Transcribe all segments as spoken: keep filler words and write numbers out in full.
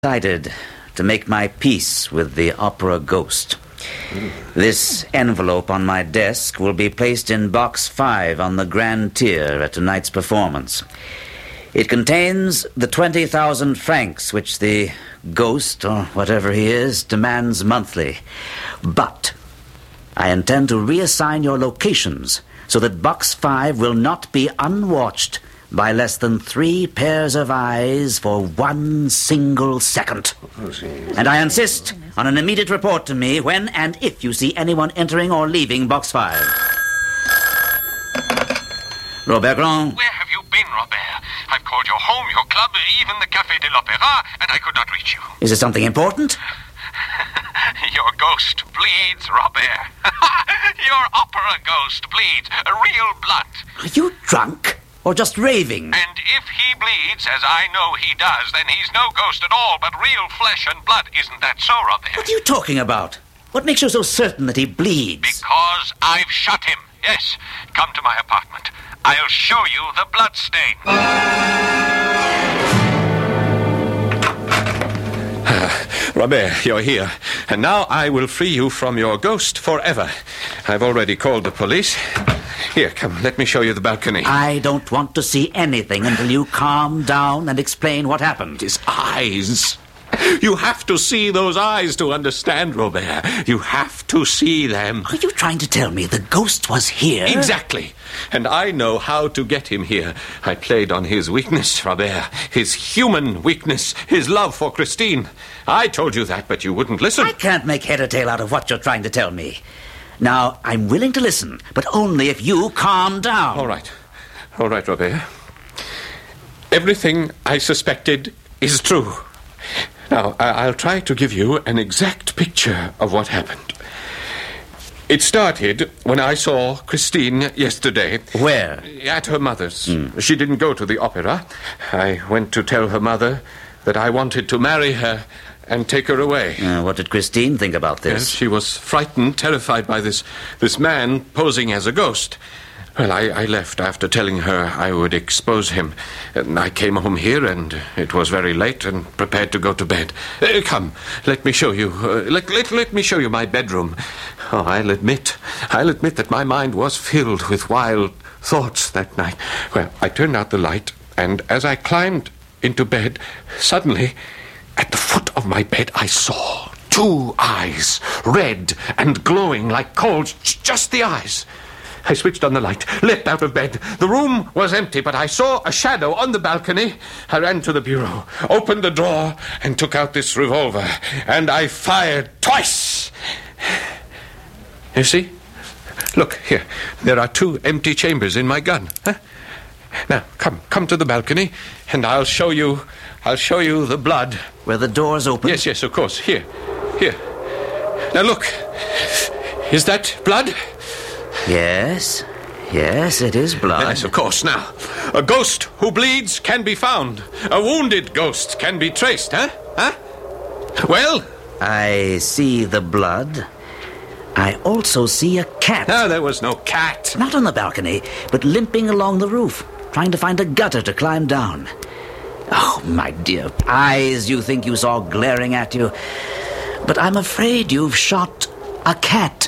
decided to make my peace with the opera ghost. This envelope on my desk will be placed in box five on the grand tier at tonight's performance. It contains the twenty thousand francs which the ghost, or whatever he is, demands monthly. But I intend to reassign your locations so that box five will not be unwatched by less than three pairs of eyes for one single second. And I insist on an immediate report to me when and if you see anyone entering or leaving box five. Robert Grand. Where have you been, Robert? I've called your home, your club, even the Café de l'Opéra, and I could not reach you. Is it something important? Your ghost bleeds, Robert. Your opera ghost bleeds. Real blood. Are you drunk? Or just raving? And if he bleeds, as I know he does, then he's no ghost at all, but real flesh and blood. Isn't that so, Robert? What are you talking about? What makes you so certain that he bleeds? Because I've shot him. Yes. Come to my apartment. I'll show you the blood stain. Robert, you're here. And now I will free you from your ghost forever. I've already called the police. Here, come, let me show you the balcony. I don't want to see anything until you calm down and explain what happened. His eyes. You have to see those eyes to understand, Robert. You have to see them. Are you trying to tell me the ghost was here? Exactly. And I know how to get him here. I played on his weakness, Robert. His human weakness. His love for Christine. I told you that, but you wouldn't listen. I can't make head or tail out of what you're trying to tell me. Now, I'm willing to listen, but only if you calm down. All right. All right, Robert. Everything I suspected is true. Now, I'll try to give you an exact picture of what happened. It started when I saw Christine yesterday. Where? At her mother's. Mm. She didn't go to the opera. I went to tell her mother that I wanted to marry her and take her away. Uh, what did Christine think about this? Yes, she was frightened, terrified by this, this man posing as a ghost. Well, I, I left after telling her I would expose him. And I came home here, and it was very late, and prepared to go to bed. Uh, come, let me show you. Uh, let, let, let me show you my bedroom. Oh, I'll admit, I'll admit that my mind was filled with wild thoughts that night. Well, I turned out the light, and as I climbed into bed, suddenly, at the foot of my bed, I saw two eyes, red and glowing like coals, just the eyes. I switched on the light, leapt out of bed. The room was empty, but I saw a shadow on the balcony. I ran to the bureau, opened the drawer, and took out this revolver. And I fired twice. You see? Look, here. There are two empty chambers in my gun. Huh? Now, come, come to the balcony, and I'll show you, I'll show you the blood. Where the door's open? Yes, yes, of course. Here, here. Now, look. Is that blood? Yes, yes, it is blood. Yes, of course. Now, a ghost who bleeds can be found. A wounded ghost can be traced, huh? Huh? Well? I see the blood. I also see a cat. No, there was no cat. Not on the balcony, but limping along the roof, trying to find a gutter to climb down. Oh, my dear, eyes you think you saw glaring at you. But I'm afraid you've shot a cat.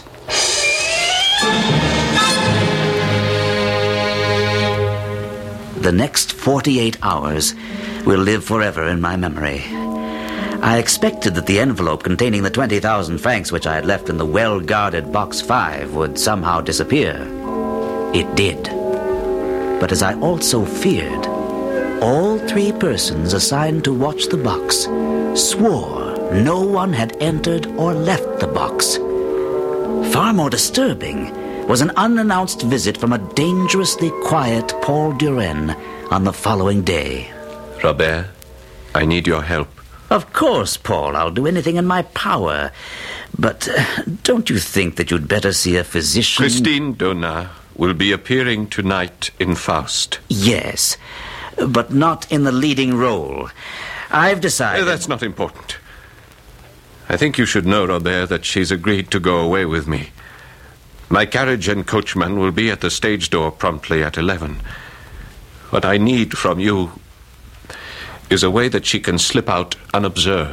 The next forty-eight hours will live forever in my memory. I expected that the envelope containing the twenty thousand francs which I had left in the well-guarded box five would somehow disappear. It did. But as I also feared, all three persons assigned to watch the box swore no one had entered or left the box. Far more disturbing was an unannounced visit from a dangerously quiet Paul Duren on the following day. Robert, I need your help. Of course, Paul, I'll do anything in my power. But uh, don't you think that you'd better see a physician? Christine Donat will be appearing tonight in Faust. Yes, but not in the leading role. I've decided... Uh, that's not important. I think you should know, Robert, that she's agreed to go away with me. My carriage and coachman will be at the stage door promptly at eleven. What I need from you is a way that she can slip out unobserved.